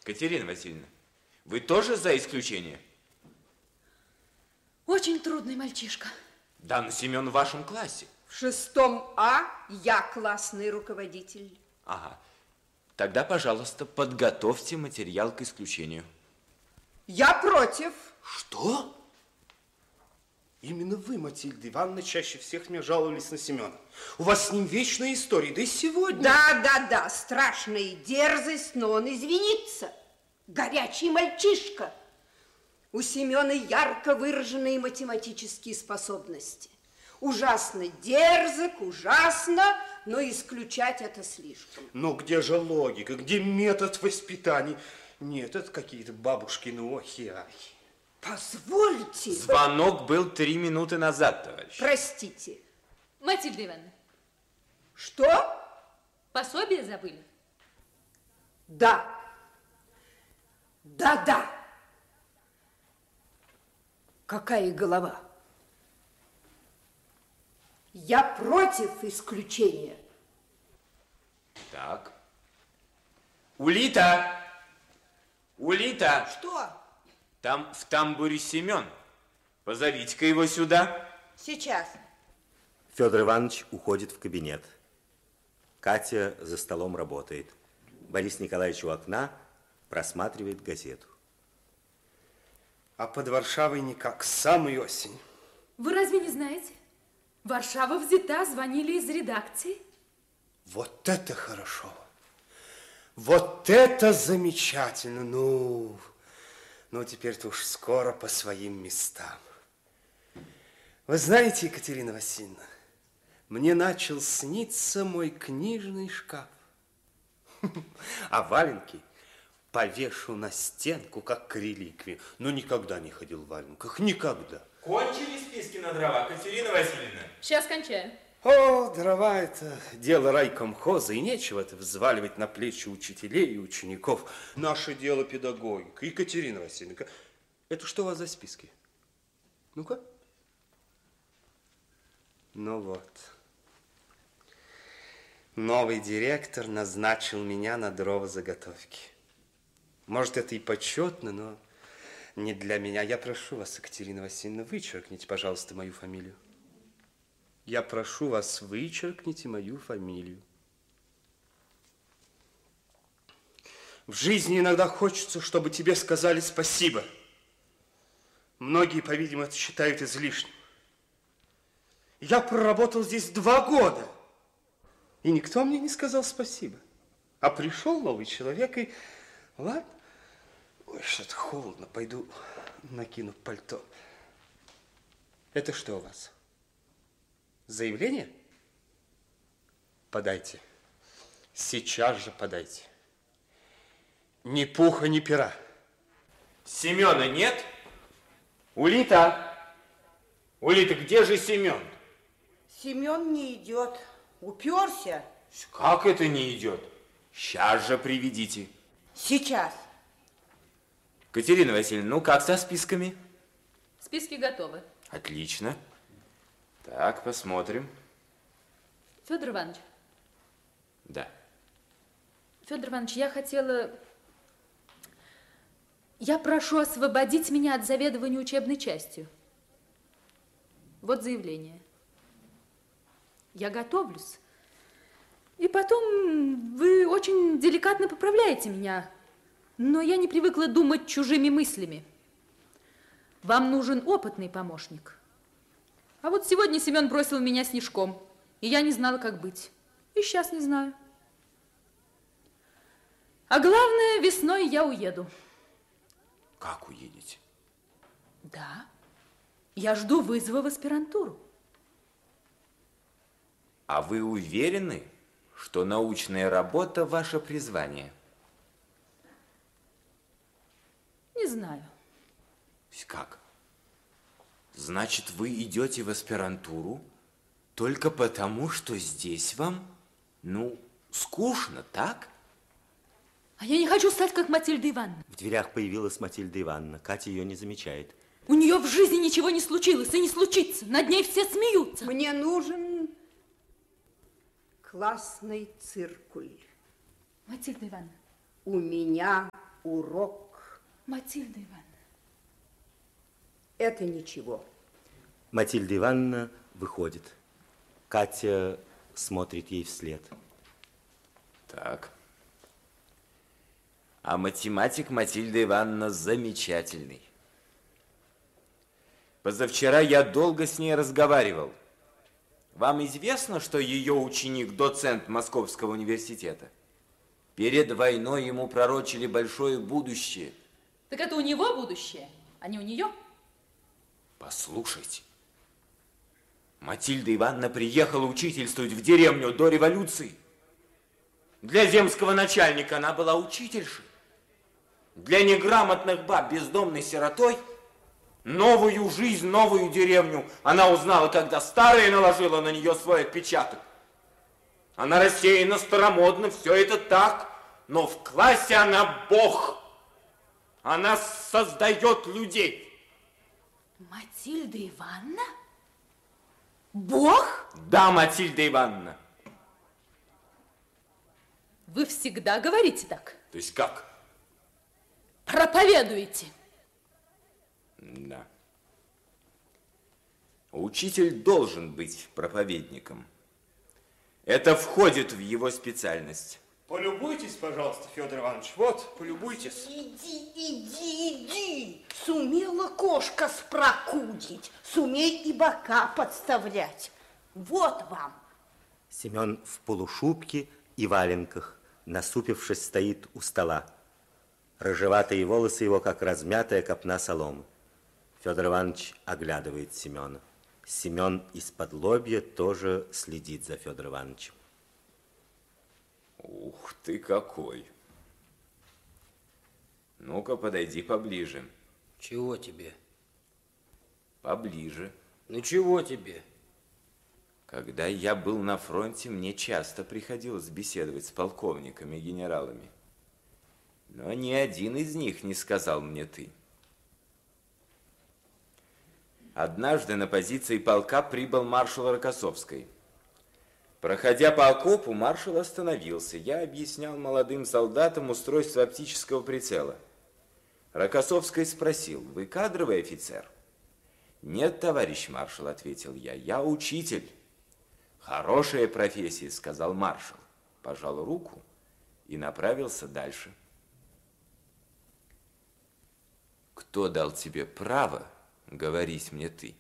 Катерина Васильевна, вы тоже за исключение? Очень трудный мальчишка. Да, но Семен в вашем классе. В 6 А я классный руководитель. Ага. Тогда, пожалуйста, подготовьте материал к исключению. Я против. Что? Именно вы, Матильда Ивановна, чаще всех мне жаловались на Семена. У вас с ним вечная история, да и сегодня. Да, страшная дерзость, но он извинится. Горячий мальчишка. У Семена ярко выраженные математические способности. Ужасно дерзок, ужасно, но исключать это слишком. Но где же логика, где метод воспитания? Нет, это какие-то бабушкины охи-ахи. Позвольте. Звонок был 3 минуты назад, товарищ. Простите. Матильда Ивановна. Что? Пособие забыли? Да. Да. Какая голова? Я против исключения. Так. Улита! Улита! Что? Там в тамбуре Семен. Позовите-ка его сюда. Сейчас. Федор Иванович уходит в кабинет. Катя за столом работает. Борис Николаевич у окна просматривает газету. А под Варшавой никак, самой осень. Вы разве не знаете? Варшава взята, звонили из редакции. Вот это хорошо. Вот это замечательно. Ну, теперь-то уж скоро по своим местам. Вы знаете, Екатерина Васильевна, мне начал сниться мой книжный шкаф. А валенки повешу на стенку, как к реликвии. Но никогда не ходил в валенках, никогда. Кончили списки на дрова, Катерина Васильевна? Сейчас кончаю. О, дрова – это дело райкомхоза, и нечего это взваливать на плечи учителей и учеников. Наше дело педагогика. Екатерина Васильевна, это что у вас за списки? Ну-ка. Ну вот. Новый директор назначил меня на дровозаготовки. Может, это и почетно, но не для меня. Я прошу вас, Екатерина Васильевна, вычеркните, пожалуйста, мою фамилию. Я прошу вас, вычеркните мою фамилию. В жизни иногда хочется, чтобы тебе сказали спасибо. Многие, по-видимому, это считают излишним. Я проработал здесь 2 года, и никто мне не сказал спасибо. А пришел новый человек, и ладно. Ой, что-то холодно, пойду накину пальто. Это что у вас? Заявление? Подайте. Сейчас же подайте. Ни пуха, ни пера. Семена нет? Улита! Улита, где же Семен? Семен не идет. Уперся. Как это не идет? Сейчас же приведите. Сейчас. Катерина Васильевна, ну как со списками? Списки готовы. Отлично. Так, посмотрим. Федор Иванович. Да. Федор Иванович, я прошу освободить меня от заведования учебной частью. Вот заявление. Я готовлюсь. И потом вы очень деликатно поправляете меня. Но я не привыкла думать чужими мыслями. Вам нужен опытный помощник. А вот сегодня Семен бросил меня снежком, и я не знала, как быть. И сейчас не знаю. А главное, весной я уеду. Как уедете? Да. Я жду вызова в аспирантуру. А вы уверены, что научная работа – ваше призвание? Не знаю. Как? Значит, вы идете в аспирантуру только потому, что здесь вам, скучно, так? А я не хочу стать, как Матильда Ивановна. В дверях появилась Матильда Ивановна. Катя ее не замечает. У нее в жизни ничего не случилось и не случится. Над ней все смеются. Мне нужен классный циркуль. Матильда Ивановна. У меня урок. Матильда Ивановна. Это ничего. Матильда Ивановна выходит. Катя смотрит ей вслед. Так. А математик Матильда Ивановна замечательный. Позавчера я долго с ней разговаривал. Вам известно, что ее ученик, доцент Московского университета? Перед войной ему пророчили большое будущее. Так это у него будущее, а не у нее? Послушайте. Матильда Ивановна приехала учительствовать в деревню до революции. Для земского начальника она была учительшей. Для неграмотных баб, бездомной сиротой, новую жизнь, новую деревню она узнала, когда старая наложила на нее свой отпечаток. Она рассеяна, старомодна, все это так, но в классе она бог. Она создает людей. Матильда Ивановна? Бог? Да, Матильда Ивановна. Вы всегда говорите так? То есть как? Проповедуете. Да. Учитель должен быть проповедником. Это входит в его специальность. Полюбуйтесь, пожалуйста, Федор Иванович. Вот, полюбуйтесь. Иди. Сумела кошка спрокудить, сумей и бока подставлять. Вот вам. Семен в полушубке и валенках, насупившись, стоит у стола. Рыжеватые волосы его, как размятая копна соломы. Федор Иванович оглядывает Семена. Семен из-под лобья тоже следит за Федором Ивановичем. Ух ты какой! Ну-ка, подойди поближе. Чего тебе? Поближе. Ну чего тебе? Когда я был на фронте, мне часто приходилось беседовать с полковниками и генералами. Но ни один из них не сказал мне «ты». Однажды на позиции полка прибыл маршал Рокоссовский. Проходя по окопу, маршал остановился. Я объяснял молодым солдатам устройство оптического прицела. Рокоссовский спросил: «Вы кадровый офицер?» «Нет, товарищ маршал», — ответил я, — «я учитель». «Хорошая профессия», — сказал маршал, пожал руку и направился дальше. Кто дал тебе право говорить мне «ты»?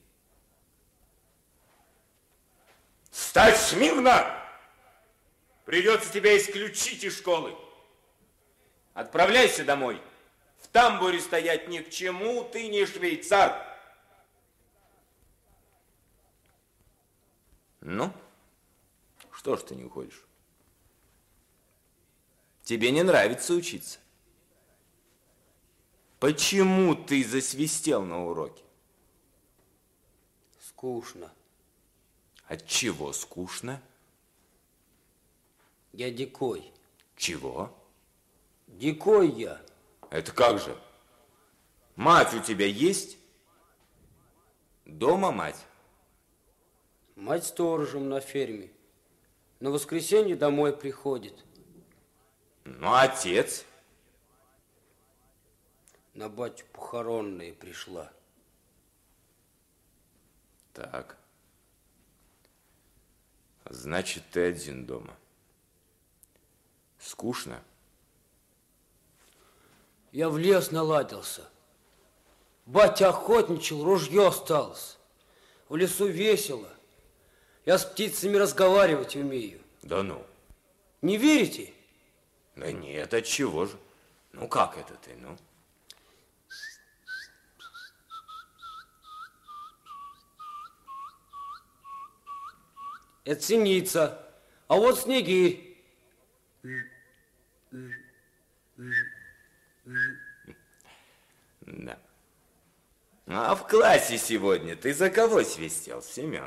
Стать смирно! Придется тебя исключить из школы. Отправляйся домой. В тамбуре стоять ни к чему, ты не швейцар. Ну, что ж ты не уходишь? Тебе не нравится учиться? Почему ты засвистел на уроке? Скучно. От чего скучно? Я дикой. Чего? Дикой я. Это как же? Мать у тебя есть? Дома мать? Мать сторожем на ферме. На воскресенье домой приходит. Ну, отец? На батю похоронная пришла. Так. Значит, ты один дома. Скучно? Я в лес наладился. Батя охотничал, ружье осталось. В лесу весело. Я с птицами разговаривать умею. Да ну. Не верите? Да нет, от чего же? Ну, как это ты, ну? Это синица. А вот снегирь. Да. А в классе сегодня ты за кого свистел, Семен?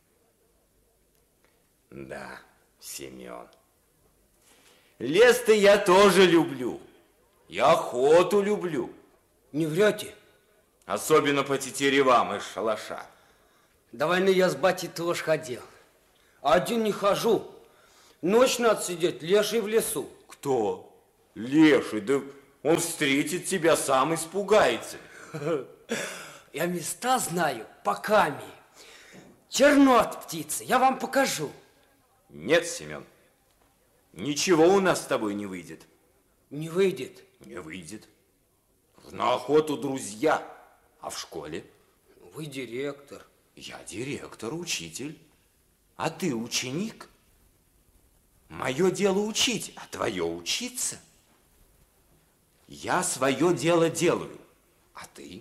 Да, Семен. Лес-то я тоже люблю. И охоту люблю. Не врете? Особенно по тетеревам из шалаша. До войны я с батей тоже ходил. А один не хожу. Ночь надо сидеть, леший в лесу. Кто? Леший, да Он встретит тебя, сам испугается. Я места знаю по каме. Черно от птицы, я вам покажу. Нет, Семен, ничего у нас с тобой не выйдет. Не выйдет. Не выйдет. На охоту друзья, а в школе? Вы директор. Я директор, учитель. А ты ученик? Мое дело учить, а твое учиться. Я свое дело делаю, а ты?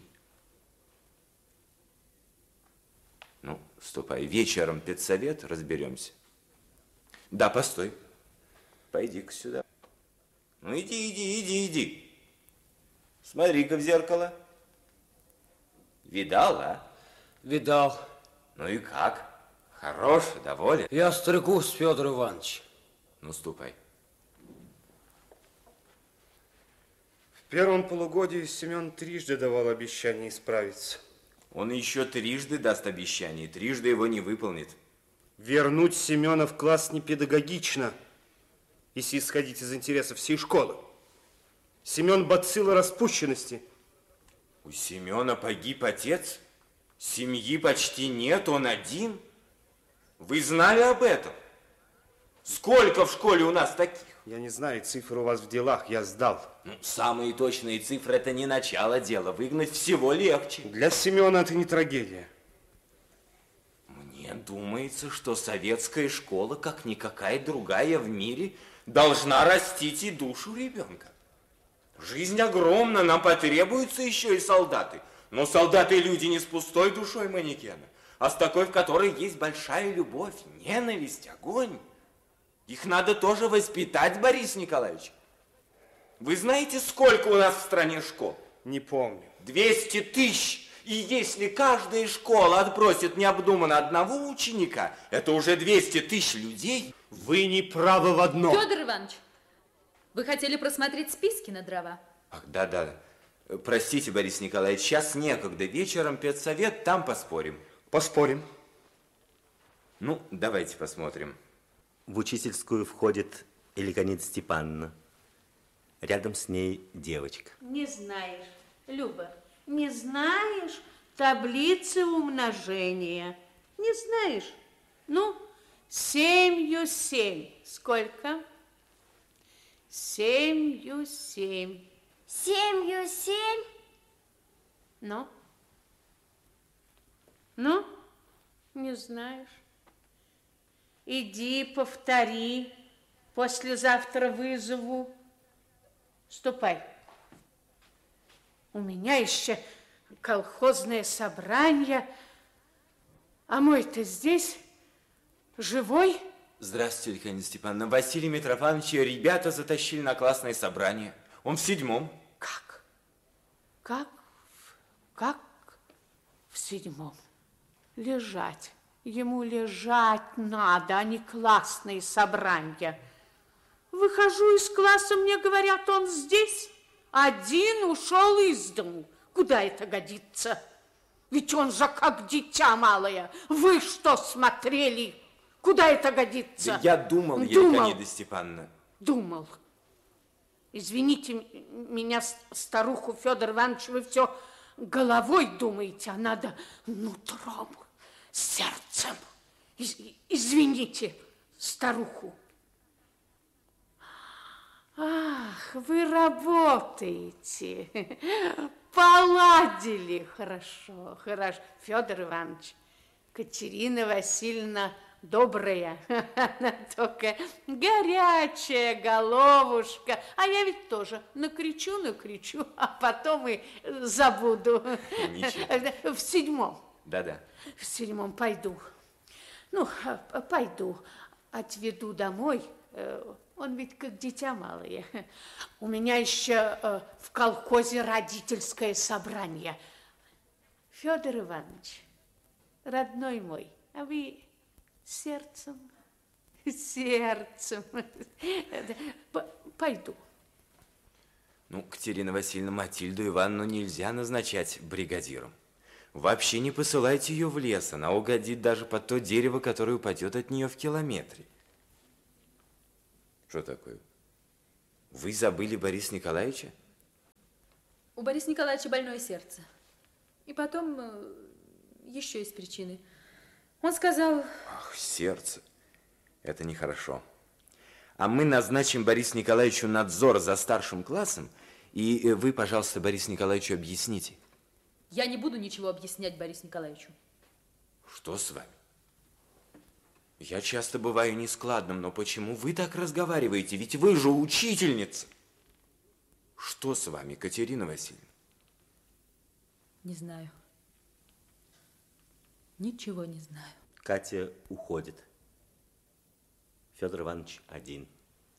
Ну, ступай, вечером педсовет, разберемся. Да, постой. Пойди-ка сюда. Ну, иди. Смотри-ка в зеркало. Видал, а? Видал. Ну и как? Хорош, доволен? Я стригусь, Федор Иванович. Ну, ступай. В первом полугодии Семен трижды давал обещание исправиться. Он еще трижды даст обещание, трижды его не выполнит. Вернуть Семена в класс не педагогично, если исходить из интересов всей школы. Семен бацилла распущенности. У Семена погиб отец, семьи почти нет, он один. Вы знали об этом? Сколько в школе у нас таких? Я не знаю, цифры у вас в делах, я сдал. Ну, самые точные цифры – это не начало дела, выгнать всего легче. Для Семена это не трагедия. Мне думается, что советская школа, как никакая другая в мире, должна растить и душу ребенка. Жизнь огромна, нам потребуются еще и солдаты. Но солдаты люди не с пустой душой манекена, а с такой, в которой есть большая любовь, ненависть, огонь. Их надо тоже воспитать, Борис Николаевич. Вы знаете, сколько у нас в стране школ? Не помню. 200 тысяч. И если каждая школа отбросит необдуманно одного ученика, это уже 200 тысяч людей. Вы не правы в одном. Федор Иванович, вы хотели просмотреть списки на дрова? Ах, да. Простите, Борис Николаевич, сейчас некогда. Вечером педсовет, там поспорим. Поспорим. Ну, давайте посмотрим. В учительскую входит Эликанида Степановна. Рядом с ней девочка. Не знаешь, Люба, не знаешь таблицы умножения? Не знаешь? Ну, 7 сколько? 7 7. 7. Ну, не знаешь. Иди, повтори, послезавтра вызову. Ступай. У меня еще колхозное собрание, а мой-то здесь живой. Здравствуйте, Эликанида Степановна. Василий Митрофанович и ребята затащили на классное собрание. Он в 7. Как в 7? Лежать. Ему лежать надо, а не классные собрания. Выхожу из класса, мне говорят, он здесь. Один ушел из дому. Куда это годится? Ведь он же как дитя малое. Вы что смотрели? Куда это годится? Да я думал, Эликанида Степановна. Думал. Извините меня, старуху, Федор Иванович, вы все головой думаете, а надо нутром, сердцем. Извините старуху. Ах, вы работаете. Поладили. Хорошо. Федор Иванович, Катерина Васильевна добрая, она только горячая головушка. А я ведь тоже накричу, а потом и забуду. Ничего. В 7. Да. В 7 пойду. Ну, пойду, отведу домой. Он ведь как дитя малое. У меня еще в колхозе родительское собрание. Федор Иванович, родной мой, а вы сердцем. Пойду. Ну, Катерина Васильевна, Матильду Ивановну нельзя назначать бригадиром. Вообще не посылайте ее в лес, она угодит даже под то дерево, которое упадет от нее в километре. Что такое? Вы забыли Бориса Николаевича? У Бориса Николаевича больное сердце. И потом еще есть причины. Он сказал... Ах, сердце. Это нехорошо. А мы назначим Борису Николаевичу надзор за старшим классом, и вы, пожалуйста, Борису Николаевичу объясните. Я не буду ничего объяснять Борису Николаевичу. Что с вами? Я часто бываю нескладным, но почему вы так разговариваете? Ведь вы же учительница. Что с вами, Катерина Васильевна? Не знаю. Ничего не знаю. Катя уходит. Федор Иванович один.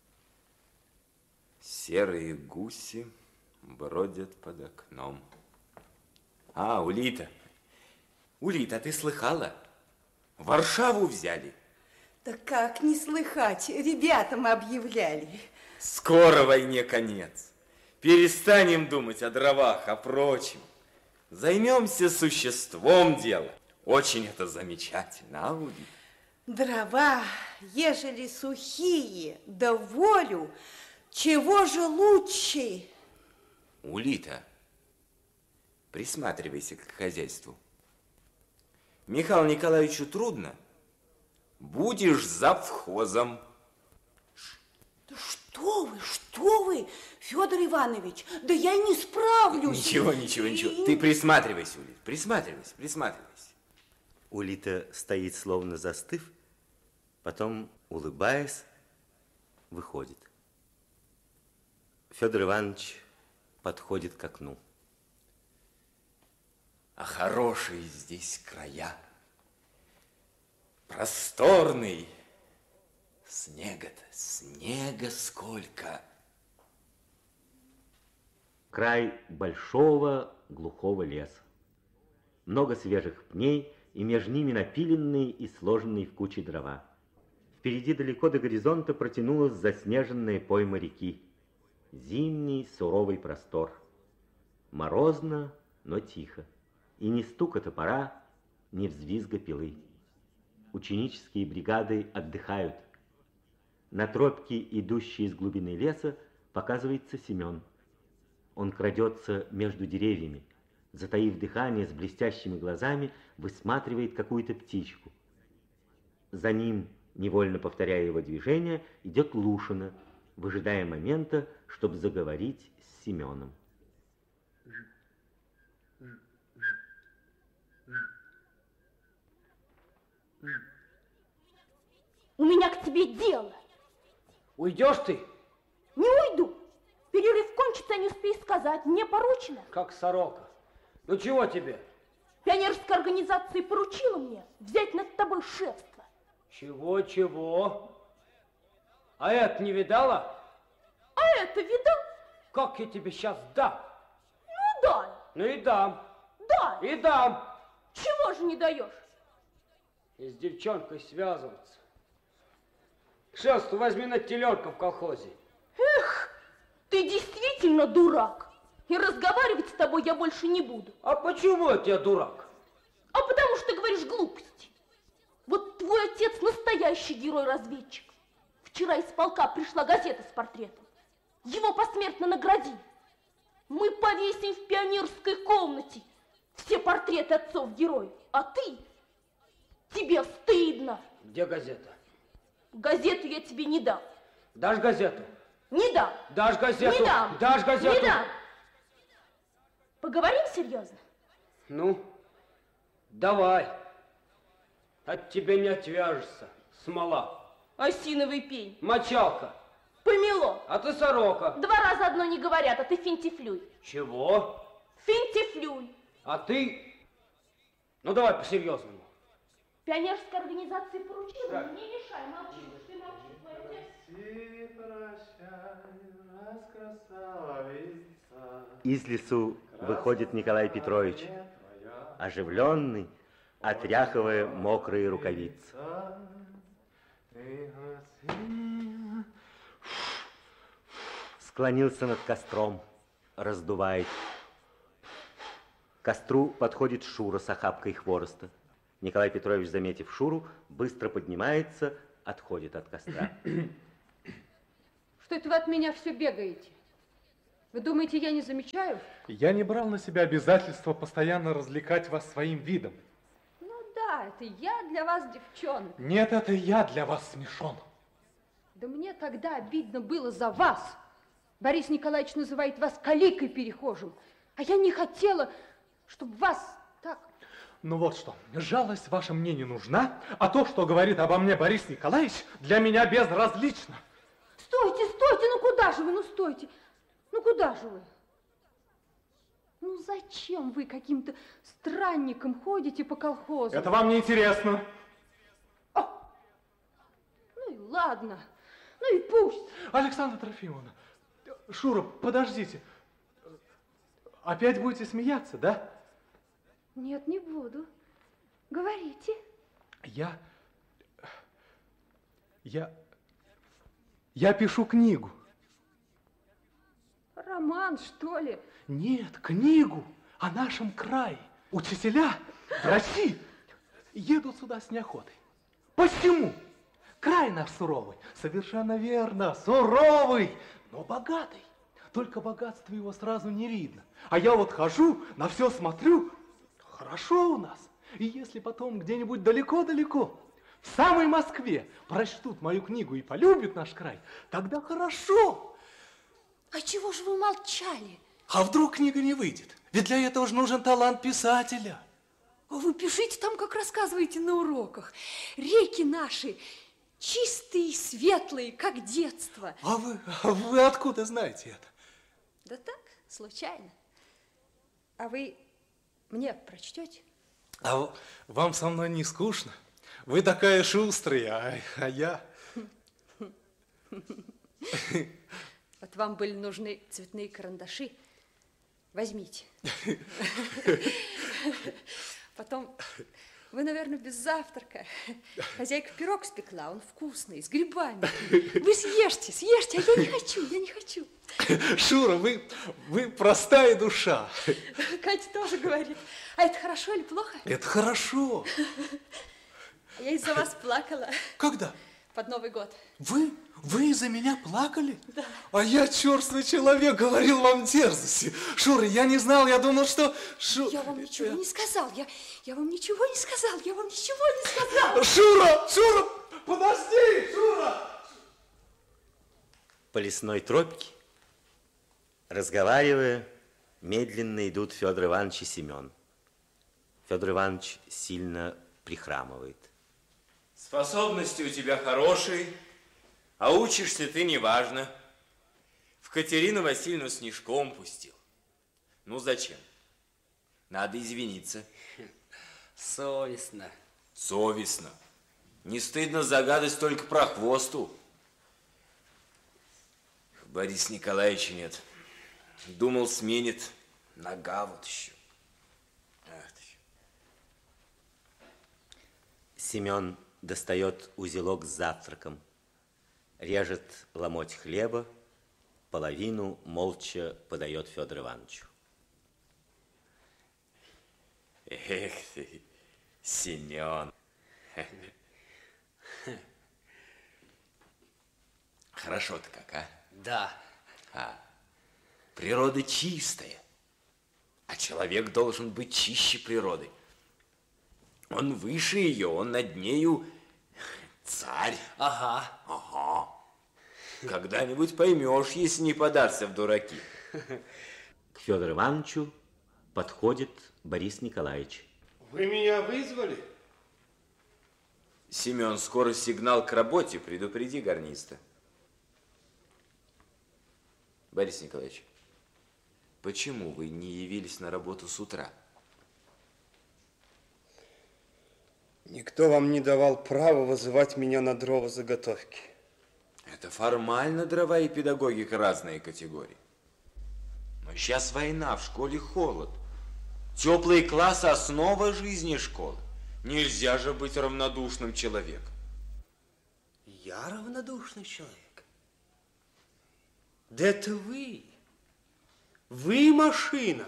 Серые гуси бродят под окном. А, Улита. Улита, ты слыхала? Варшаву взяли. Да как не слыхать? Ребятам объявляли. Скоро войне конец. Перестанем думать о дровах, о прочем. Займемся существом дела. Очень это замечательно, а, Улита? Дрова, ежели сухие, да волю, чего же лучше? Улита, присматривайся к хозяйству. Михаилу Николаевичу трудно. Будешь завхозом. Да что вы, Федор Иванович, да я не справлюсь. Ничего. Ты присматривайся, Улита, присматривайся. Улита стоит, словно застыв, потом, улыбаясь, выходит. Федор Иванович подходит к окну. А хорошие здесь края. Просторный. Снега сколько. Край большого глухого леса. Много свежих пней, и между ними напиленные и сложенные в кучи дрова. Впереди далеко до горизонта протянулась заснеженная пойма реки. Зимний суровый простор. Морозно, но тихо. И ни стука топора, ни взвизга пилы. Ученические бригады отдыхают. На тропке, идущей из глубины леса, показывается Семен. Он крадется между деревьями, затаив дыхание, с блестящими глазами, высматривает какую-то птичку. За ним, невольно повторяя его движения, идет Лушина, выжидая момента, чтобы заговорить с Семеном. У меня к тебе дело. Уйдешь ты? Не уйду. Перерыв кончится, не успей сказать. Мне поручено. Как сорока. Ну чего тебе? Пионерская организация поручила мне взять над тобой шефство. Чего? А это не видала? А это видал? Как я тебе сейчас дам? Ну, дай. Ну и дам. Дай. И дам. Чего же не даешь? И с девчонкой связываться. Шерсту возьми на теленка в колхозе. Эх, ты действительно дурак. И разговаривать с тобой я больше не буду. А почему это я дурак? А потому что говоришь глупости. Вот твой отец настоящий герой-разведчик. Вчера из полка пришла газета с портретом. Его посмертно наградили. Мы повесим в пионерской комнате все портреты отцов-героев. А ты, тебе стыдно. Где газета? Газету я тебе не дам. Дашь газету? Не дам. Дашь газету? Не дам. Дашь газету? Не дам. Поговорим серьезно? Ну, давай. От тебя не отвяжешься. Смола. Осиновый пень. Мочалка. Помело. А ты сорока. 2 раза одно не говорят, а ты финтифлюй. Чего? Финтифлюй. А ты? Ну, давай по-серьезному. Пионерская организация поручила, не мешай, молчи. Ты молчишь, твой отец. Из лесу выходит Николай Петрович, оживленный, отряхивая мокрые рукавицы. Склонился над костром, раздувает. К костру подходит Шура с охапкой хвороста. Николай Петрович, заметив Шуру, быстро поднимается, отходит от костра. Что это вы от меня все бегаете? Вы думаете, я не замечаю? Я не брал на себя обязательство постоянно развлекать вас своим видом. Ну да, это я для вас девчонок. Нет, это я для вас смешон. Да мне тогда обидно было за вас. Борис Николаевич называет вас каликой перехожим. А я не хотела, чтобы вас так... Ну вот что, жалость ваша мне не нужна, а то, что говорит обо мне Борис Николаевич, для меня безразлично. Стойте, стойте, ну куда же вы, ну стойте. Ну куда же вы? Ну зачем вы каким-то странником ходите по колхозу? Это вам не интересно. Ну и ладно, ну и пусть. Александра Трофимовна, Шура, подождите. Опять будете смеяться, да? Нет, не буду. Говорите. Я пишу книгу. Роман, что ли? Нет, книгу о нашем крае. Учителя, врачи едут сюда с неохотой. Почему? Край наш суровый. Совершенно верно, суровый, но богатый. Только богатство его сразу не видно. А я вот хожу, на все смотрю. Хорошо у нас. И если потом где-нибудь далеко-далеко, в самой Москве, прочтут мою книгу и полюбят наш край, тогда хорошо. А чего же вы молчали? А вдруг книга не выйдет? Ведь для этого же нужен талант писателя. Вы пишите там, как рассказываете на уроках. Реки наши чистые, светлые, как детство. А вы откуда знаете это? Да так, случайно. А вы мне прочтете? А вам со мной не скучно? Вы такая шустрая, а я... Вот вам были нужны цветные карандаши. Возьмите. Потом, вы, наверное, без завтрака. Хозяйка пирог спекла, он вкусный, с грибами. Вы съешьте, съешьте, а я не хочу. Шура, вы простая душа. Катя тоже говорит. А это хорошо или плохо? Это хорошо. Я из-за вас плакала. Когда? Под Новый год. Вы из-за меня плакали? Да. А я черствый человек, говорил вам дерзости. Шура, я не знал, я думал, что... Я вам ничего не сказал, я вам ничего не сказал, я вам ничего не сказал. Шура, подожди, Шура! По лесной тропке, разговаривая, медленно идут Федор Иванович и Семен. Федор Иванович сильно прихрамывает. Способности у тебя хорошие, а учишься ты неважно. В Катерину Васильевну снежком пустил. Ну зачем? Надо извиниться. Совестно. Совестно. Не стыдно за гадость только про хвосту. Бориса Николаевича нет. Думал, сменит. Нога вот еще. Ах ты. Семен достает узелок с завтраком, режет ломоть хлеба, половину молча подает Федору Ивановичу. Эх ты, Семен. Хорошо-то как, а? Да. Природа чистая, а человек должен быть чище природы. Он выше ее, он над нею царь. Ага. Когда-нибудь поймешь, если не податься в дураки. К Федору Ивановичу подходит Борис Николаевич. Вы меня вызвали? Семен, скоро сигнал к работе, предупреди гарниста. Борис Николаевич, почему вы не явились на работу с утра? Никто вам не давал права вызывать меня на дрова заготовки. Это формально дрова и педагогика разные категории. Но сейчас война, в школе холод. Теплые классы – основа жизни школы. Нельзя же быть равнодушным человеком. Я равнодушный человек? Да это вы. Вы машина.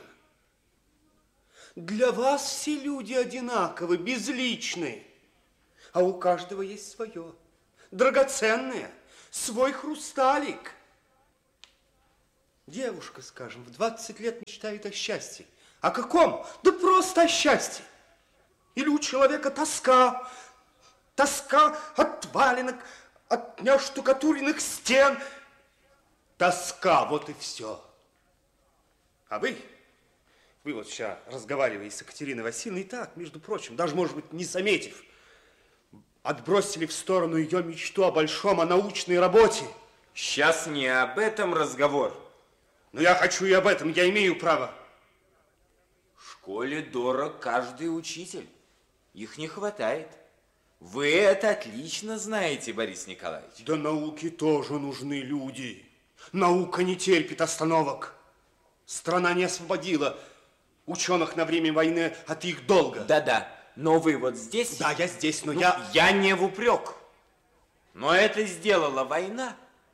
Для вас все люди одинаковы, безличные. А у каждого есть свое, драгоценное, свой хрусталик. Девушка, скажем, в 20 лет мечтает о счастье. О каком? Да просто о счастье. Или у человека тоска. Тоска от валенок, от неоштукатуренных стен. Тоска, вот и все. А вы вот сейчас, разговаривая с Екатериной Васильевной, и так, между прочим, даже, может быть, не заметив, отбросили в сторону ее мечту о большом, о научной работе. Сейчас не об этом разговор. Но я хочу и об этом, я имею право. В школе дорог каждый учитель. Их не хватает. Вы это отлично знаете, Борис Николаевич. Да науке тоже нужны люди. Наука не терпит остановок. Страна не освободила ученых на время войны от их долга. Да-да, но вы вот здесь... Да, я здесь, но Я не в упрек. Но это сделала война.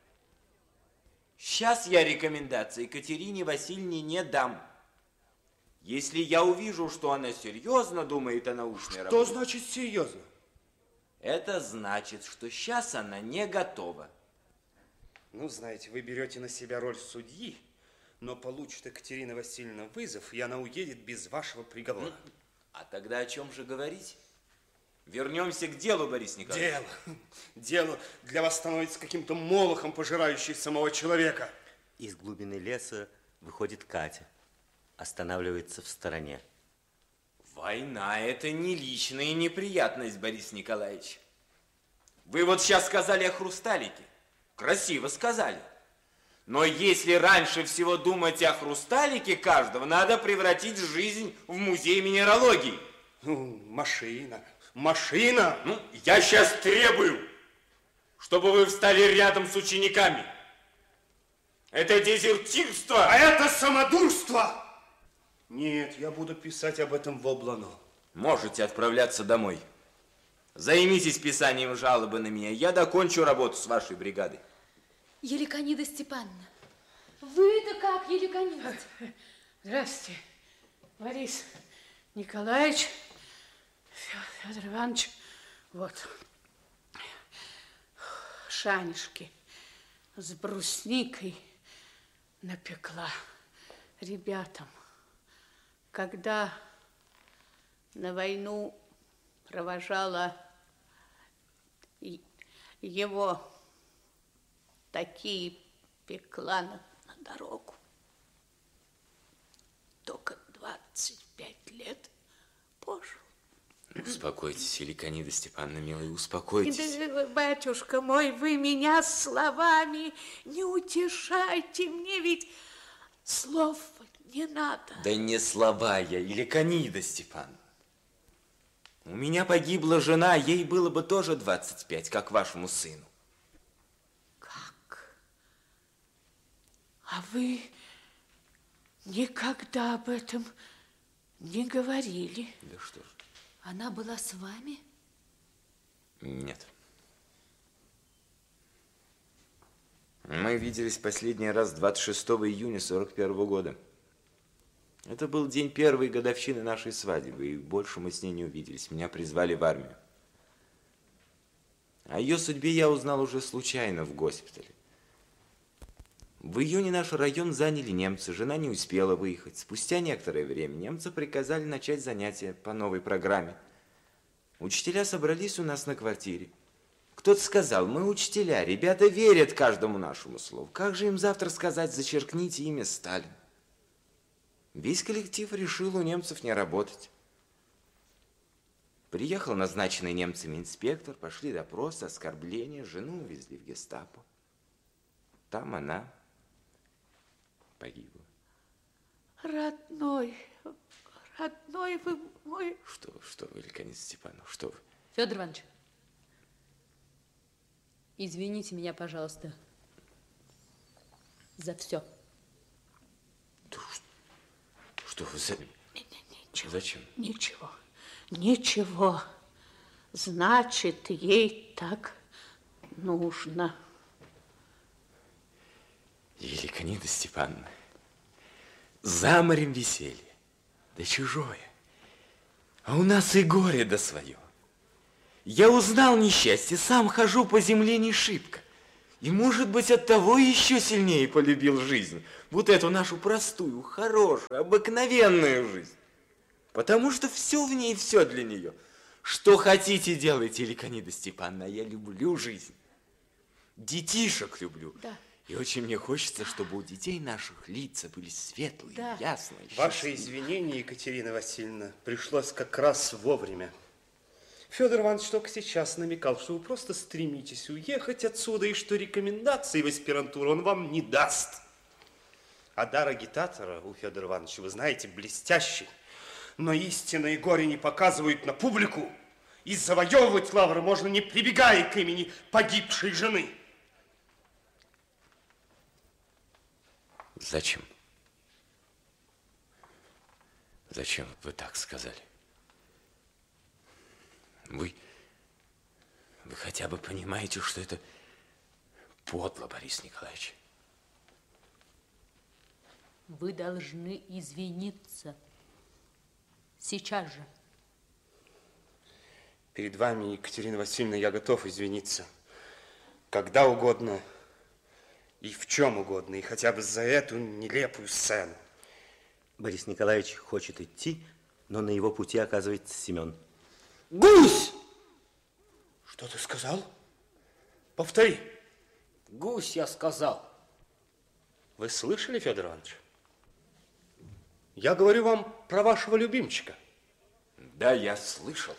Сейчас я рекомендации Екатерине Васильевне не дам. Если я увижу, что она серьезно думает о научной работе... Что значит серьезно? Это значит, что сейчас она не готова. Ну, знаете, вы берете на себя роль судьи, но получит Екатерина Васильевна вызов, и она уедет без вашего приговора. А тогда о чем же говорить? Вернемся к делу, Борис Николаевич. Дело для вас становится каким-то молохом, пожирающим самого человека. Из глубины леса выходит Катя, останавливается в стороне. Война – это не личная неприятность, Борис Николаевич. Вы вот сейчас сказали о хрусталике. Красиво сказали. Но если раньше всего думать о хрусталике каждого, надо превратить жизнь в музей минералогии. Ну, машина. Ну, я сейчас требую, чтобы вы встали рядом с учениками. Это дезертирство. А это самодурство. Нет, я буду писать об этом в облано. Можете отправляться домой. Займитесь писанием жалобы на меня. Я докончу работу с вашей бригадой. Еликонида Степановна, вы-то как, Еликонида? Здравствуйте, Борис Николаевич, Федор Иванович. Вот шанишки с брусникой напекла ребятам. Когда на войну провожала его, такие пекла на дорогу. Только 25 лет пожил. Успокойтесь, Еликонида Степановна, милая, успокойтесь. Да, батюшка мой, вы меня словами не утешайте, мне ведь слов не надо. Да не слова я, Еликонида Степановна. У меня погибла жена, ей было бы тоже 25, как вашему сыну. Как? А вы никогда об этом не говорили? Да что ж. Она была с вами? Нет. Мы виделись последний раз 26 июня 41 года. Это был день первой годовщины нашей свадьбы, и больше мы с ней не увиделись. Меня призвали в армию. О ее судьбе я узнал уже случайно в госпитале. В июне наш район заняли немцы, жена не успела выехать. Спустя некоторое время немцы приказали начать занятия по новой программе. Учителя собрались у нас на квартире. Кто-то сказал: мы учителя, ребята верят каждому нашему слову. Как же им завтра сказать: зачеркните имя Сталин? Весь коллектив решил у немцев не работать. Приехал назначенный немцами инспектор, пошли допросы, оскорбления, жену увезли в гестапо. Там она погибла. Родной вы мой. Что вы, Еликонида Степановна, что вы? Федор Иванович, извините меня, пожалуйста, за все. Что вы за... Ничего. Зачем? Ничего. Значит, ей так нужно. Еликонида Степановна, за морем веселье, да чужое. А у нас и горе да свое. Я узнал несчастье, сам хожу по земле не шибко. И, может быть, от того еще сильнее полюбил жизнь. Вот эту нашу простую, хорошую, обыкновенную жизнь. Потому что все в ней, все для нее. Что хотите, делайте, Ликонида Степановна, я люблю жизнь. Детишек люблю. Да. И очень мне хочется, чтобы у детей наших лица были светлые, Да. ясные. Ваши извинения, Екатерина Васильевна, пришлось как раз вовремя. Федор Иванович только сейчас намекал, что вы просто стремитесь уехать отсюда, и что рекомендации в аспирантуру он вам не даст. А дар агитатора у Федора Ивановича, вы знаете, блестящий. Но истинные горе не показывают на публику. И завоевывать лавры можно, не прибегая к имени погибшей жены. Зачем? Зачем вы так сказали? Вы хотя бы понимаете, что это подло, Борис Николаевич? Вы должны извиниться. Сейчас же. Перед вами, Екатерина Васильевна, я готов извиниться. Когда угодно и в чем угодно, и хотя бы за эту нелепую сцену. Борис Николаевич хочет идти, но на его пути оказывается Семен. Гусь! Что ты сказал? Повтори. Гусь, я сказал. Вы слышали, Федор Иванович? Я говорю вам про вашего любимчика. Да, я слышал.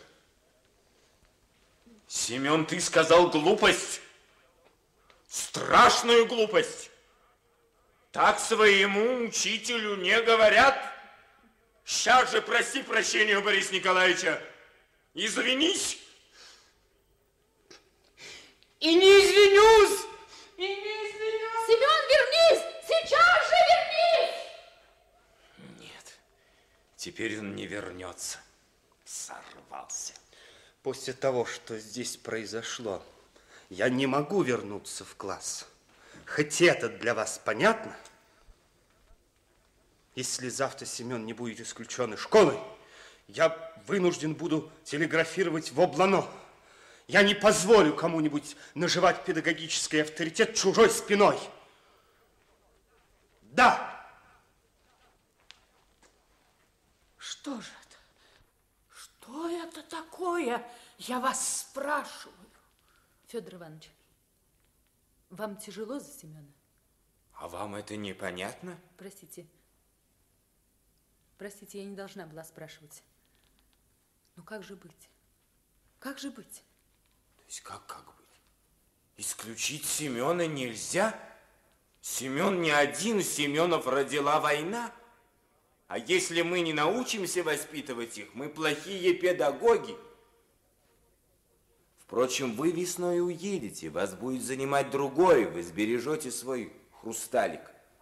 Семен, ты сказал глупость. Страшную глупость. Так своему учителю не говорят. Сейчас же проси прощения у Бориса Николаевича. Извинись. И не извинюсь! И не извинюсь! Семен, вернись! Сейчас же вернись! Нет, теперь он не вернется. Сорвался. После того, что здесь произошло, я не могу вернуться в класс. Хоть это для вас понятно? Если завтра Семен не будет исключен из школы, я вынужден буду телеграфировать в облано. Я не позволю кому-нибудь наживать педагогический авторитет чужой спиной. Да! Что же это? Что это такое? Я вас спрашиваю. Федор Иванович, вам тяжело за Семена? А вам это непонятно? Простите. Простите, я не должна была спрашивать. Ну как же быть? Как же быть? То есть как быть? Исключить Семена нельзя? Семен не один, Семенов родила война. А если мы не научимся воспитывать их, мы плохие педагоги. Впрочем, вы весной уедете, вас будет занимать другой, вы сбережете свой хрусталик.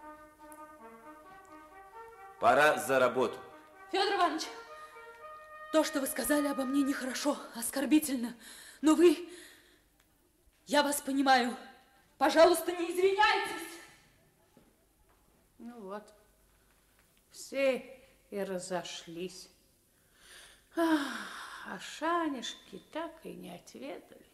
Пора за работу. Федор Иванович, то, что вы сказали обо мне, нехорошо, оскорбительно. Но вы... Я вас понимаю. Пожалуйста, не извиняйтесь. Ну вот, все и разошлись. А шанишки так и не отведали.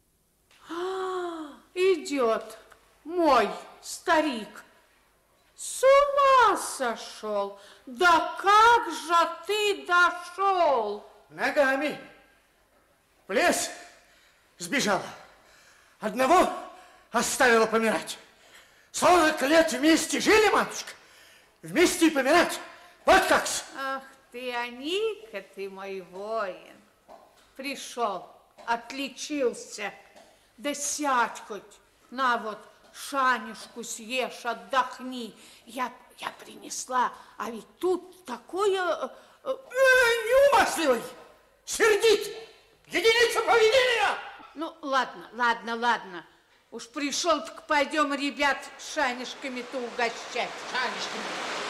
Идет мой старик. С ума сошел. Да как же ты дошел? Ногами. В лес сбежала. Одного оставила помирать. 40 лет вместе жили, матушка. Вместе и помирать. Вот как-с. Ах ты, Аника, ты мой воин. Пришел, отличился. Да сядь хоть, на вот, шанишку съешь, отдохни. Я принесла, а ведь тут такое... Неумасливый, сердит, единица поведения. Ну, ладно. Уж пришел, так пойдем ребят шанишками-то угощать. Шанишками.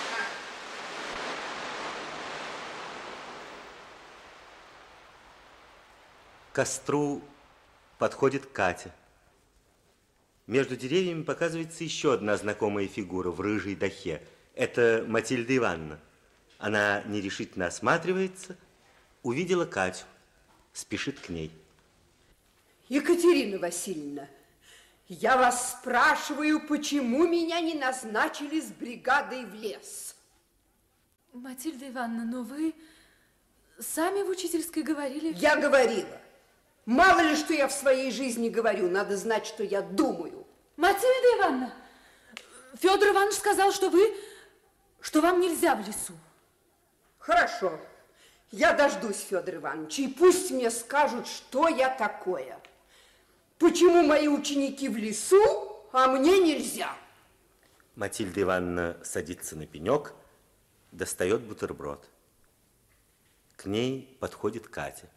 К костру подходит Катя. Между деревьями показывается еще одна знакомая фигура в рыжей дахе. Это Матильда Ивановна. Она нерешительно осматривается, увидела Катю, спешит к ней. Екатерина Васильевна, Я вас спрашиваю, почему меня не назначили с бригадой в лес? Матильда Ивановна, но вы сами в учительской говорили... Я говорила. Мало ли, что я в своей жизни говорю, надо знать, что я думаю. Матильда Ивановна, Федор Иванович сказал, что вам нельзя в лесу. Хорошо. Я дождусь Федора Ивановича, и пусть мне скажут, что я такое. Почему мои ученики в лесу, а мне нельзя? Матильда Ивановна садится на пенек, достает бутерброд. К ней подходит Катя.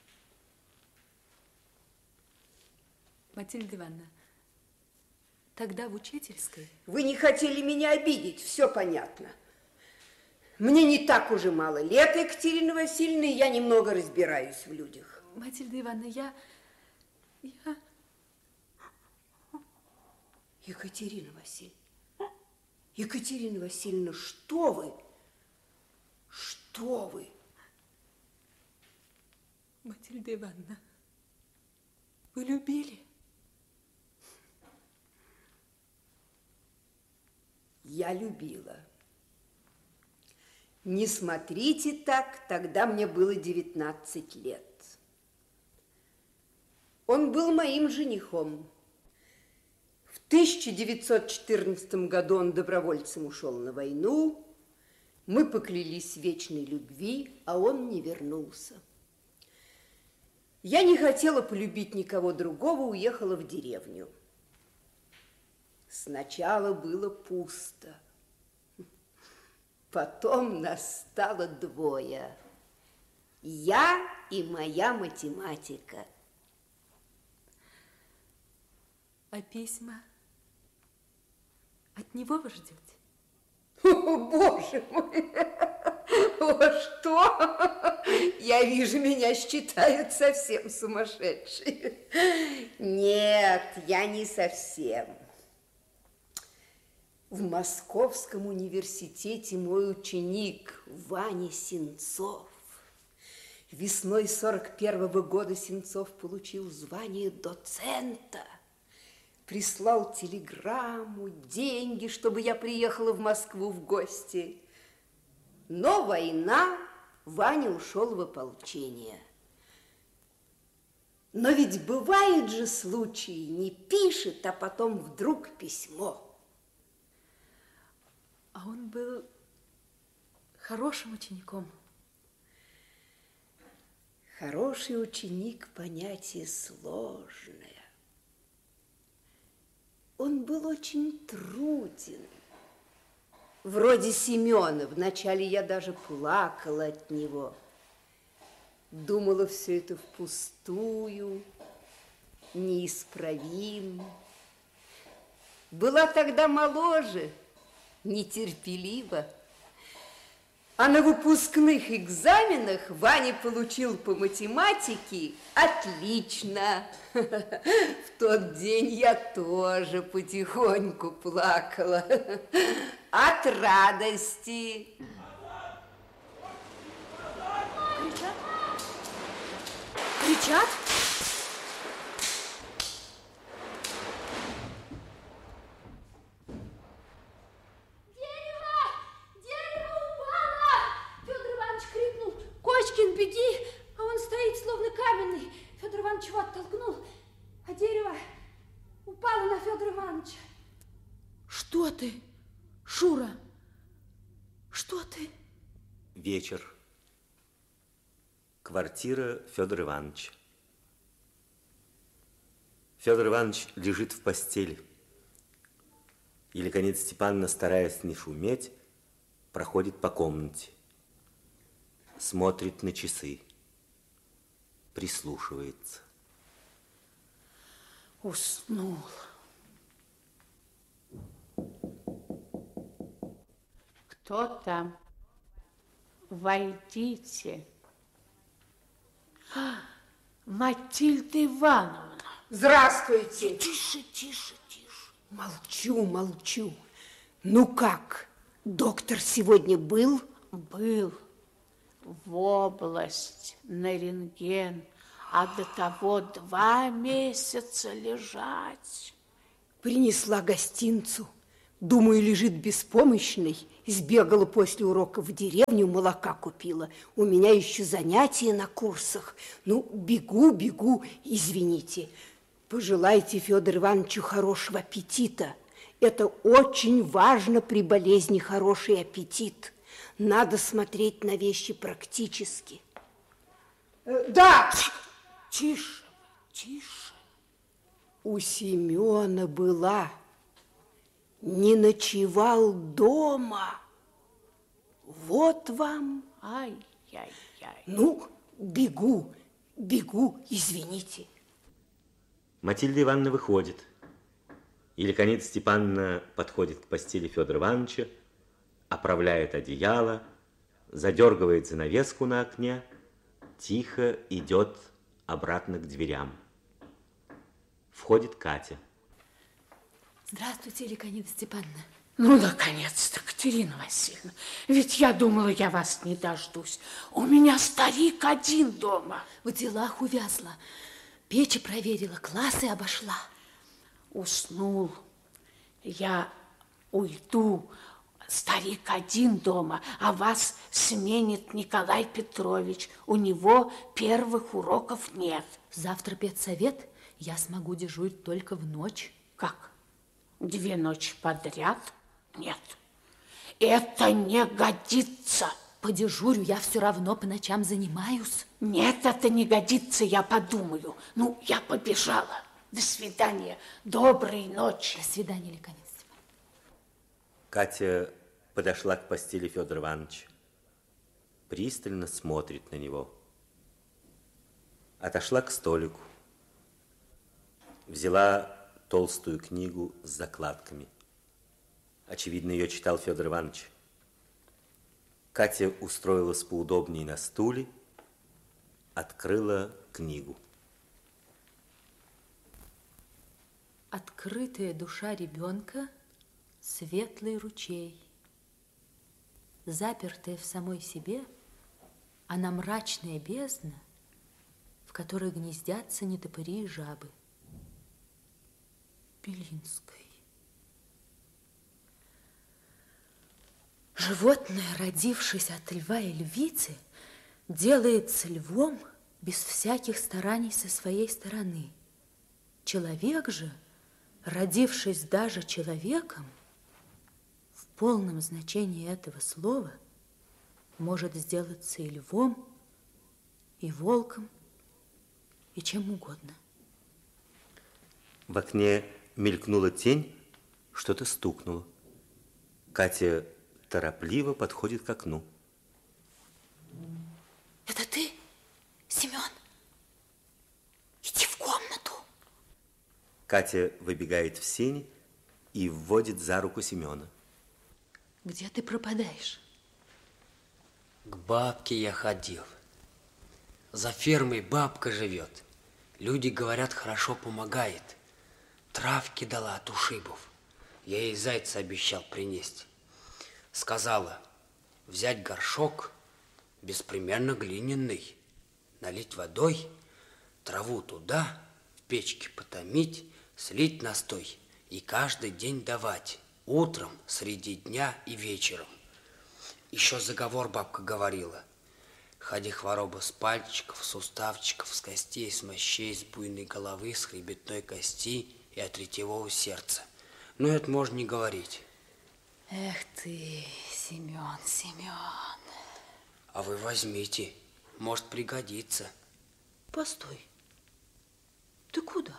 Матильда Ивановна, тогда в учительской... Вы не хотели меня обидеть, все понятно. Мне не так уже мало лет, Екатерина Васильевна, и я немного разбираюсь в людях. Матильда Ивановна, я... Екатерина Васильевна, Екатерина Васильевна, что вы? Что вы? Матильда Ивановна, вы любили? Я любила. Не смотрите так, тогда мне было 19 лет. Он был моим женихом. В 1914 году он добровольцем ушел на войну. Мы поклялись в вечной любви, а он не вернулся. Я не хотела полюбить никого другого, уехала в деревню. Сначала было пусто. Потом нас стало двое. Я и моя математика. А письма от него вы ждете? О, Боже мой! О, что? Я вижу, меня считают совсем сумасшедшей. Нет, я не совсем. В Московском университете мой ученик Ваня Сенцов. Весной 41-го года Сенцов получил звание доцента. Прислал телеграмму, деньги, чтобы я приехала в Москву в гости. Но война, Ваня ушел в ополчение. Но ведь бывают же случаи, не пишет, а потом вдруг письмо. А он был хорошим учеником. Хороший ученик – понятие сложное. Он был очень труден. Вроде Семена. Вначале я даже плакала от него. Думала, все это впустую, неисправим. Была тогда моложе, нетерпелива. А на выпускных экзаменах Ваня получил по математике отлично. В тот день я тоже потихоньку плакала от радости. Кричат? Кричат? Кочкин, беги! А он стоит, словно каменный. Федор Иванович его оттолкнул, а дерево упало на Федора Ивановича. Что ты, Шура? Что ты? Вечер. Квартира Федора Ивановича. Федор Иванович лежит в постели. Еликонит Степановна, стараясь не шуметь, проходит по комнате. Смотрит на часы. Прислушивается. Уснул. Кто там? Войдите. Матильда Ивановна. Здравствуйте. Тише, тише, тише. Молчу, молчу. Ну как, доктор сегодня был? Был. В область, на рентген, а до того 2 месяца лежать. Принесла гостинцу. Думаю, лежит беспомощный. Сбегала после урока в деревню, молока купила. У меня еще занятия на курсах. Ну, бегу, извините. Пожелайте Федору Ивановичу хорошего аппетита. Это очень важно при болезни, хороший аппетит. Надо смотреть на вещи практически. Да! Тише. У Семена была. Не ночевал дома. Вот вам. Ай-яй-яй. Ну, бегу, извините. Матильда Ивановна выходит. Еликонида Степановна подходит к постели Федора Ивановича, оправляет одеяло, задергивает занавеску на окне, тихо идет обратно к дверям. Входит Катя. Здравствуйте, Еликонида Степановна. Ну, наконец-то, Катерина Васильевна. Ведь я думала, я вас не дождусь. У меня старик один дома. В делах увязла. Печи проверила, классы обошла. Уснул. Я уйду. Старик один дома, а вас сменит Николай Петрович. У него первых уроков нет. Завтра педсовет. Я смогу дежурить только в ночь. Как? 2 ночи подряд? Нет. Это не годится. Подежурю, я все равно по ночам занимаюсь. Нет, это не годится, я подумаю. Ну, я побежала. До свидания. Доброй ночи. До свидания, Еликонида Степановна. Катя подошла к постели Федора Ивановича, пристально смотрит на него. Отошла к столику, взяла толстую книгу с закладками. Очевидно, ее читал Федор Иванович. Катя устроилась поудобнее на стуле, открыла книгу. Открытая душа ребенка – светлый ручей. Запертая в самой себе, она мрачная бездна, в которой гнездятся нетопыри и жабы. Белинской. Животное, родившись от льва и львицы, делается львом без всяких стараний со своей стороны. Человек же, родившись даже человеком, в полном значении этого слова, может сделаться и львом, и волком, и чем угодно. В окне мелькнула тень, что-то стукнуло. Катя торопливо подходит к окну. Это ты, Семен? Иди в комнату. Катя выбегает в сени и вводит за руку Семена. Где ты пропадаешь? К бабке я ходил. За фермой бабка живет. Люди говорят, хорошо помогает. Травки дала от ушибов. Я ей зайца обещал принести. Сказала, взять горшок, беспримерно глиняный, налить водой, траву туда, в печке потомить, слить настой и каждый день давать, утром, среди дня и вечером. Еще заговор бабка говорила. Ходи хвороба с пальчиков, суставчиков, с костей, с мощей, с буйной головы, с хребетной кости и от ретевого сердца. Но это можно не говорить. Эх ты, Семен, Семен. А вы возьмите, может пригодится. Постой. Ты куда?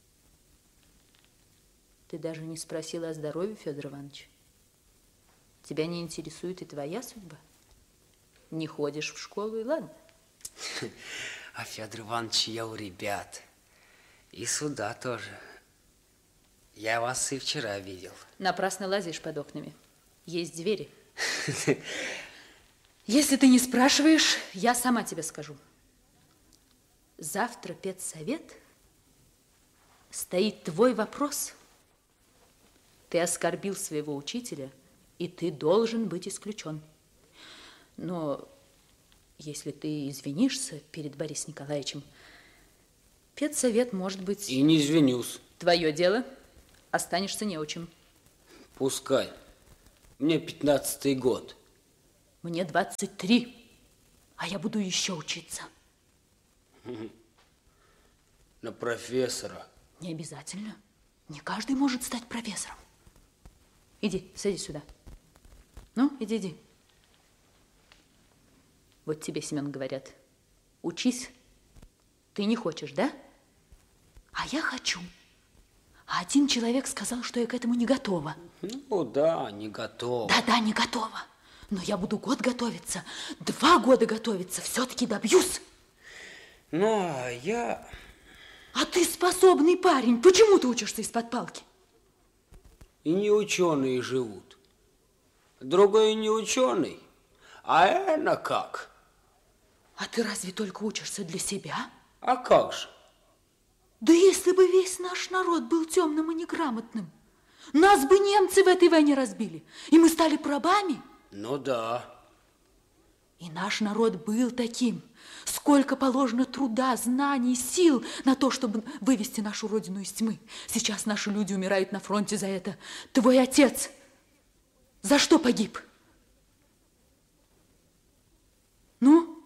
Ты даже не спросила о здоровье Федора Ивановича. Тебя не интересует и твоя судьба? Не ходишь в школу, и ладно. А Федор Иванович, я у ребят. И сюда тоже. Я вас и вчера видел. Напрасно лазишь под окнами. Есть двери. Если ты не спрашиваешь, я сама тебе скажу. Завтра педсовет стоит твой вопрос. Ты оскорбил своего учителя, и ты должен быть исключен. Но если ты извинишься перед Борисом Николаевичем, педсовет, может быть... И не извинюсь. Твое дело. Останешься неучим. Пускай. Мне 15-й год. Мне 23, а я буду еще учиться. На профессора. Не обязательно. Не каждый может стать профессором. Иди, садись сюда. Ну, иди. Вот тебе, Семен, говорят, учись. Ты не хочешь, да? А я хочу. А один человек сказал, что я к этому не готова. Ну да, не готова. Да, не готова. Но я буду год готовиться, 2 года готовиться, все-таки добьюсь. Ну, а я... А ты способный парень. Почему ты учишься из-под палки? И не ученые живут. Другой не ученый. А это как? А ты разве только учишься для себя? А как же? Да если бы весь наш народ был темным и неграмотным, нас бы немцы в этой войне разбили, и мы стали бы рабами. Ну да. И наш народ был таким. Сколько положено труда, знаний, сил на то, чтобы вывести нашу родину из тьмы. Сейчас наши люди умирают на фронте за это. Твой отец за что погиб? Ну?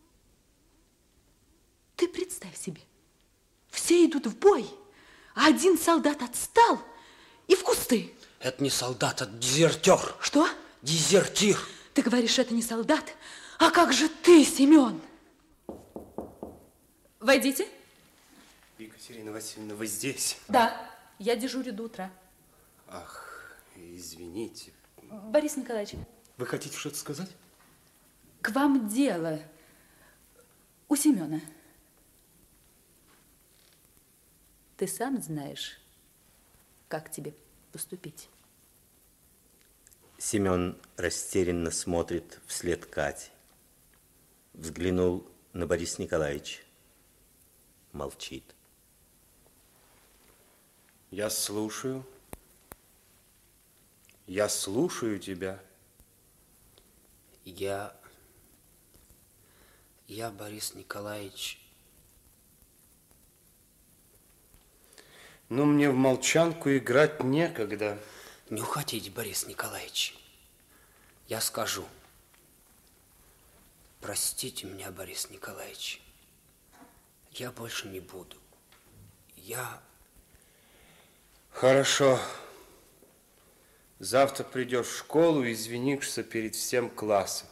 Ты представь себе, все идут в бой, а один солдат отстал и в кусты. Это не солдат, это дезертер. Что? Дезертир. Ты говоришь, это не солдат? А как же ты, Семен? Войдите. Екатерина Васильевна, вы здесь? Да, я дежурю до утра. Ах, извините. Борис Николаевич. Вы хотите что-то сказать? К вам дело у Семена. Ты сам знаешь, как тебе поступить. Семен растерянно смотрит вслед Кате. Взглянул на Бориса Николаевича. Молчит. Я слушаю. Я слушаю тебя. Я, Борис Николаевич... Но мне в молчанку играть некогда. Не уходите, Борис Николаевич. Я скажу. Простите меня, Борис Николаевич. Я больше не буду. Хорошо. Завтра придешь в школу и извинишься перед всем классом.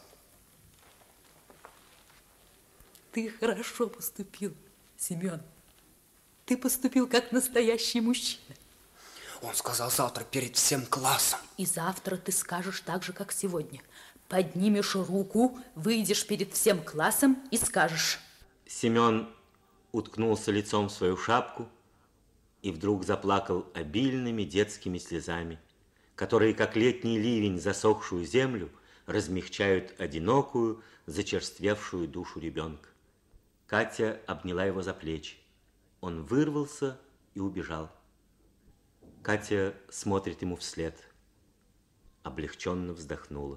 Ты хорошо поступил, Семен. Ты поступил как настоящий мужчина. Он сказал завтра перед всем классом. И завтра ты скажешь так же, как сегодня. Поднимешь руку, выйдешь перед всем классом и скажешь. Семен уткнулся лицом в свою шапку и вдруг заплакал обильными детскими слезами, которые, как летний ливень, засохшую землю, размягчают одинокую, зачерствевшую душу ребенка. Катя обняла его за плечи. Он вырвался и убежал. Катя смотрит ему вслед. Облегченно вздохнула.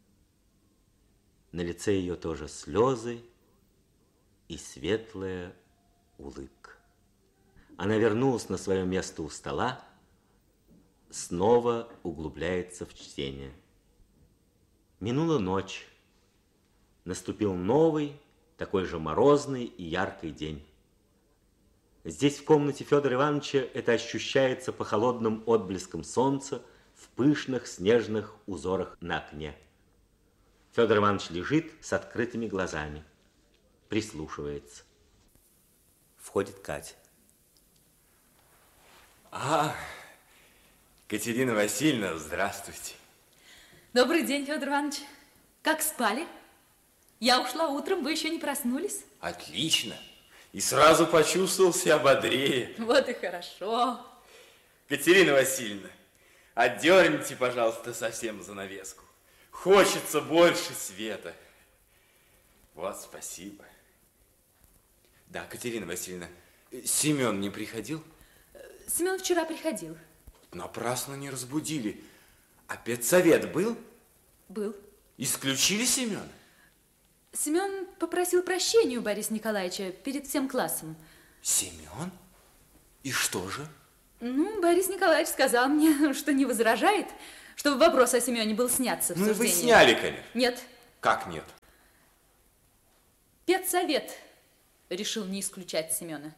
На лице ее тоже слезы и светлая улыбка. Она вернулась на свое место у стола, снова углубляется в чтение. Минула ночь. Наступил новый, такой же морозный и яркий день. Здесь, в комнате Федора Ивановича, это ощущается по холодным отблескам солнца в пышных снежных узорах на окне. Федор Иванович лежит с открытыми глазами, прислушивается. Входит Катя. Катерина Васильевна, здравствуйте. Добрый день, Федор Иванович. Как спали? Я ушла утром, вы еще не проснулись? Отлично. И сразу почувствовал себя бодрее. Вот и хорошо. Катерина Васильевна, отдерните, пожалуйста, совсем занавеску. Хочется больше света. Вот, спасибо. Да, Катерина Васильевна, Семен не приходил? Семен вчера приходил. Напрасно не разбудили. А педсовет был? Был. Исключили Семена? Семен попросил прощения у Бориса Николаевича перед всем классом. Семен? И что же? Ну, Борис Николаевич сказал мне, что не возражает, чтобы вопрос о Семене был снят с обсуждения. Ну, вы сняли, конечно. Нет. Как нет? Педсовет решил не исключать Семена.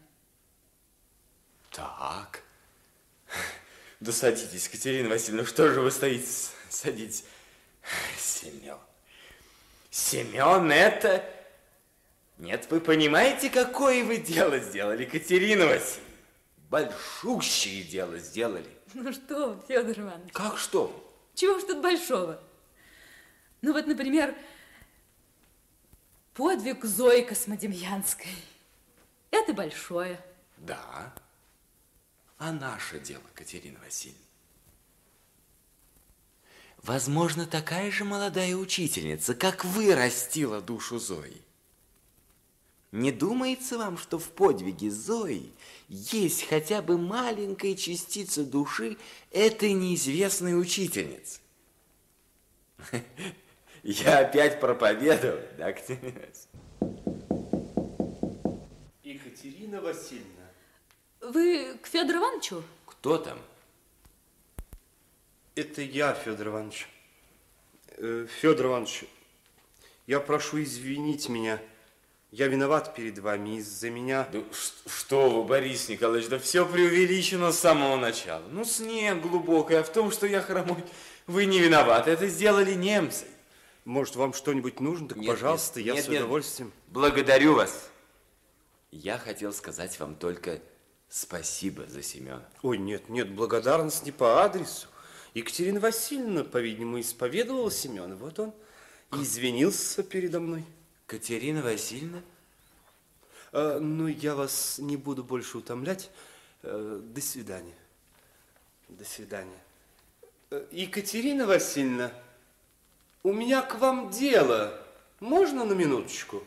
Так. Да садитесь, Катерина Васильевна, что же вы стоите? Садитесь. Семен. Семен, это... Нет, вы понимаете, какое вы дело сделали, Катерина Васильевна? Большущее дело сделали. Ну что вы, Федор Иванович? Как что? Чего ж тут большого? Ну вот, например, подвиг Зои Космодемьянской. Это большое. Да. А наше дело, Катерина Васильевна? Возможно, такая же молодая учительница, как вы, растила душу Зои. Не думается вам, что в подвиге Зои есть хотя бы маленькая частица души этой неизвестной учительницы? Я опять проповедовал, да, Катерина Васильевна? Екатерина Васильевна. Вы к Федору Ивановичу? Кто там? Это я, Федор Иванович. Федор Иванович, я прошу извинить меня. Я виноват перед вами из-за меня. Да что вы, Борис Николаевич, да все преувеличено с самого начала. Ну, снег глубокий, а в том, что я хромой, вы не виноваты. Это сделали немцы. Может, вам что-нибудь нужно? Так, пожалуйста, я с удовольствием. Благодарю вас. Я хотел сказать вам только спасибо за Семена. Ой, нет, благодарность не по адресу. Екатерина Васильевна, по-видимому, исповедовала Семена. Вот он и извинился передо мной. Катерина Васильевна? Ну, я вас не буду больше утомлять. До свидания. До свидания. Екатерина Васильевна, у меня к вам дело. Можно на минуточку?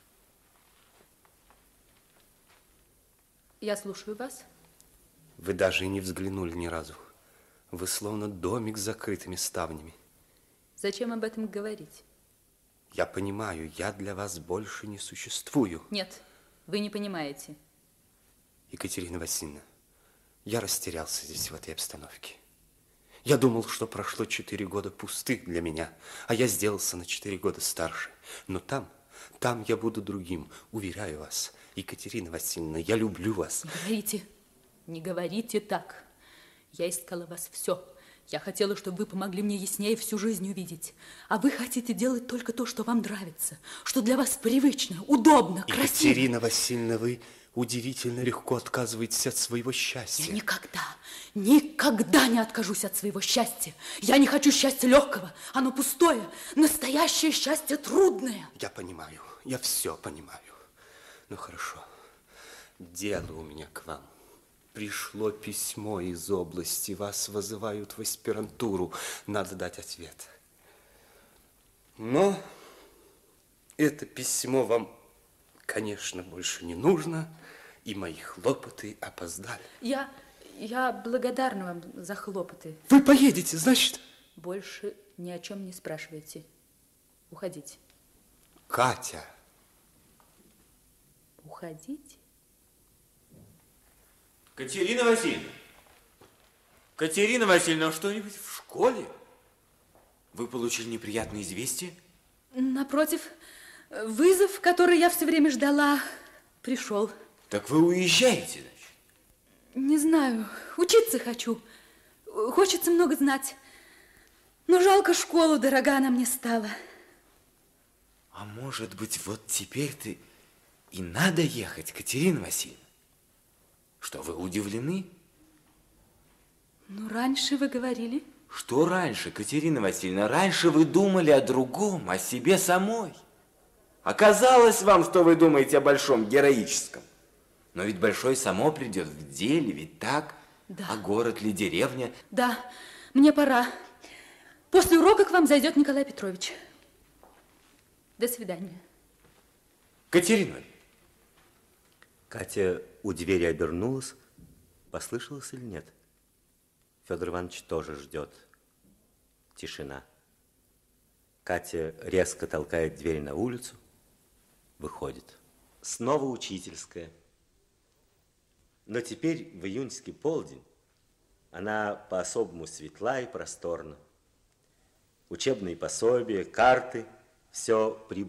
Я слушаю вас. Вы даже и не взглянули ни разу. Вы словно домик с закрытыми ставнями. Зачем об этом говорить? Я понимаю, я для вас больше не существую. Нет, вы не понимаете. Екатерина Васильевна, я растерялся здесь в этой обстановке. Я думал, что прошло 4 года пустых для меня, а я сделался на 4 года старше. Но там я буду другим, уверяю вас. Екатерина Васильевна, я люблю вас. Не говорите так. Я искала вас все. Я хотела, чтобы вы помогли мне яснее всю жизнь увидеть. А вы хотите делать только то, что вам нравится, что для вас привычно, удобно, красиво. Екатерина Васильевна, вы удивительно легко отказываетесь от своего счастья. Я никогда не откажусь от своего счастья. Я не хочу счастья легкого. Оно пустое. Настоящее счастье трудное. Я понимаю. Я все понимаю. Ну, хорошо. Дело у меня к вам. Пришло письмо из области. Вас вызывают в аспирантуру. Надо дать ответ. Но это письмо вам, конечно, больше не нужно. И мои хлопоты опоздали. Я благодарна вам за хлопоты. Вы поедете, значит? Больше ни о чем не спрашивайте. Уходите. Катя. Уходите? Катерина Васильевна. Катерина Васильевна, что-нибудь в школе? Вы получили неприятное известие? Напротив, вызов, который я все время ждала, пришел. Так вы уезжаете, значит? Не знаю, учиться хочу. Хочется много знать. Но жалко школу, дорога она мне стала. А может быть, вот теперь-то и надо ехать, Катерина Васильевна? Что, вы удивлены? Ну, раньше вы говорили. Что раньше, Катерина Васильевна? Раньше вы думали о другом, о себе самой. Оказалось вам, что вы думаете о большом, героическом. Но ведь большое само придет в деле, ведь так? Да. А город ли, деревня? Да, мне пора. После урока к вам зайдет Николай Петрович. До свидания. Катерина. Катя у двери обернулась. Послышалось или нет? Федор Иванович тоже ждет. Тишина. Катя резко толкает дверь на улицу, выходит. Снова учительская. Но теперь в июньский полдень она по-особому светла и просторна. Учебные пособия, карты, все